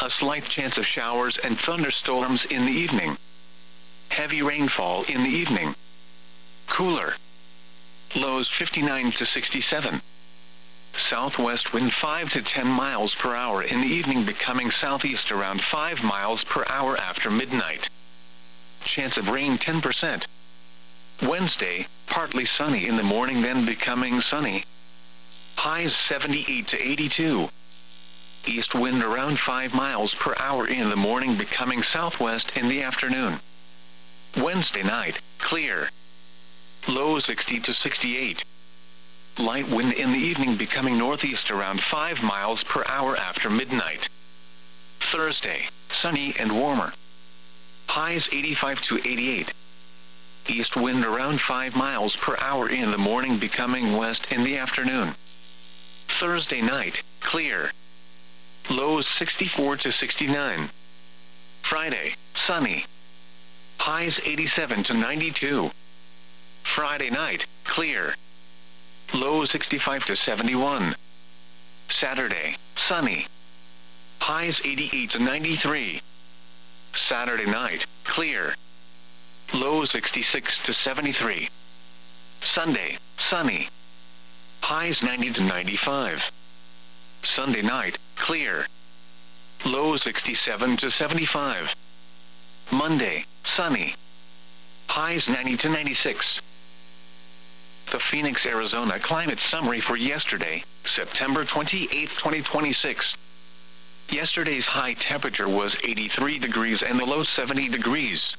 A slight chance of showers and thunderstorms in the evening. Heavy rainfall in the evening. Cooler. Lows 59 to 67. Southwest wind 5 to 10 miles per hour in the evening, becoming southeast around 5 miles per hour after midnight. Chance of rain 10%. Wednesday, partly sunny in the morning, then becoming sunny. Highs 78 to 82. East wind around 5 miles per hour in the morning, becoming southwest in the afternoon. Wednesday night, clear. Low 60 to 68. Light wind in the evening, becoming northeast around 5 miles per hour after midnight. Thursday, sunny and warmer. Highs 85 to 88. East wind around 5 miles per hour in the morning, becoming west in the afternoon. Thursday night, clear. Lows 64 to 69. Friday, sunny. Highs 87 to 92. Friday night, clear. Low 65 to 71. Saturday, sunny. Highs 88 to 93. Saturday night, clear. Low 66 to 73. Sunday, sunny. Highs 90 to 95. Sunday night, clear. Low 67 to 75. Monday, sunny. Highs 90 to 96. The Phoenix, Arizona climate summary for yesterday, September 28, 2026. Yesterday's high temperature was 83 degrees and the low 70 degrees.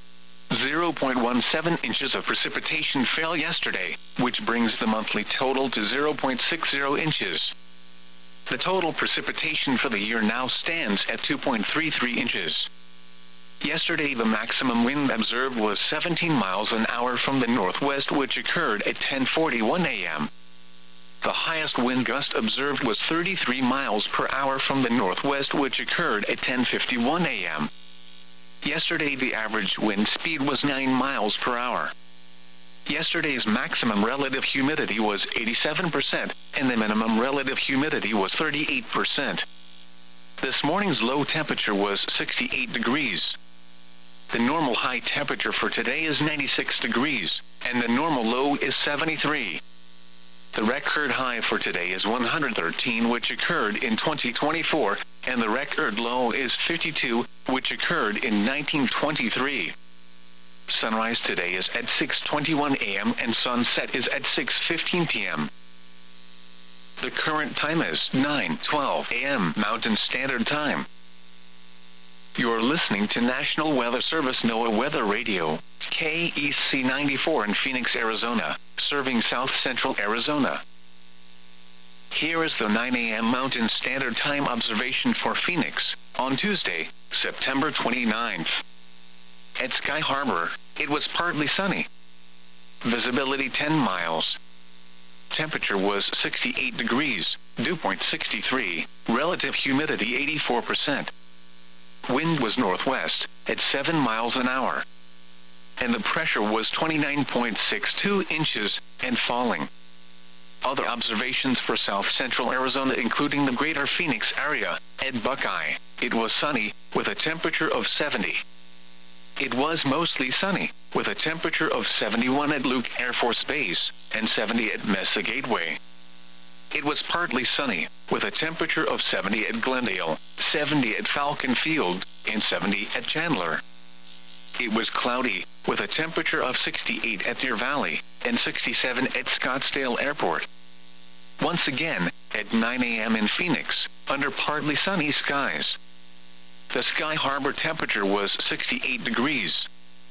0.17 inches of precipitation fell yesterday, which brings the monthly total to 0.60 inches. The total precipitation for the year now stands at 2.33 inches. Yesterday the maximum wind observed was 17 miles an hour from the northwest, which occurred at 10:41 a.m. The highest wind gust observed was 33 miles per hour from the northwest, which occurred at 10:51 a.m. Yesterday the average wind speed was 9 miles per hour. Yesterday's maximum relative humidity was 87%, and the minimum relative humidity was 38%. This morning's low temperature was 68 degrees. The normal high temperature for today is 96 degrees, and the normal low is 73. The record high for today is 113, which occurred in 2024, and the record low is 52, which occurred in 1923. Sunrise today is at 6:21 a.m. and sunset is at 6:15 p.m. The current time is 9:12 a.m. Mountain Standard Time. You're listening to National Weather Service NOAA Weather Radio, KEC 94 in Phoenix, Arizona, serving South Central Arizona. Here is the 9 a.m. Mountain Standard Time observation for Phoenix, on Tuesday, September 29th. At Sky Harbor, it was partly sunny. Visibility 10 miles. Temperature was 68 degrees, dew point 63, relative humidity 84%. Wind was northwest, at 7 miles an hour. And the pressure was 29.62 inches, and falling. Other observations for South Central Arizona, including the greater Phoenix area, at Buckeye, it was sunny, with a temperature of 70. It was mostly sunny, with a temperature of 71 at Luke Air Force Base, and 70 at Mesa Gateway. It was partly sunny, with a temperature of 70 at Glendale, 70 at Falcon Field, and 70 at Chandler. It was cloudy, with a temperature of 68 at Deer Valley, and 67 at Scottsdale Airport. Once again, at 9 a.m. in Phoenix, under partly sunny skies. The Sky Harbor temperature was 68 degrees.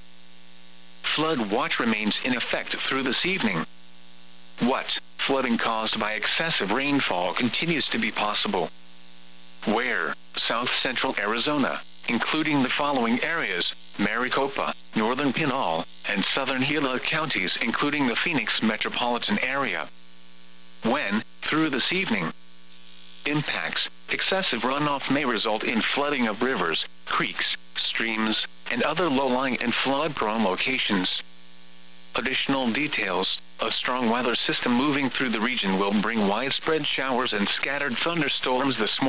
Flood watch remains in effect through this evening. What? Flooding caused by excessive rainfall continues to be possible. Where? South Central Arizona, including the following areas: Maricopa, Northern Pinal, and Southern Gila counties, including the Phoenix metropolitan area. When? Through this evening. Impacts: excessive runoff may result in flooding of rivers, creeks, streams, and other low-lying and flood-prone locations. Additional details: a strong weather system moving through the region will bring widespread showers and scattered thunderstorms this morning.